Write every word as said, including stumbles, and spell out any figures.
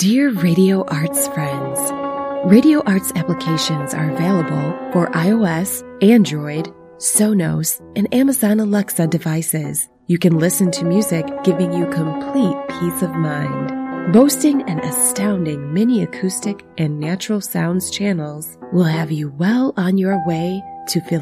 Dear Radio Arts friends, Radio Arts applications are available for iOS, Android, Sonos, and Amazon Alexa devices. You can listen to music giving you complete peace of mind. Boasting an astounding mini acoustic and natural sounds channels will have you well on your way to feel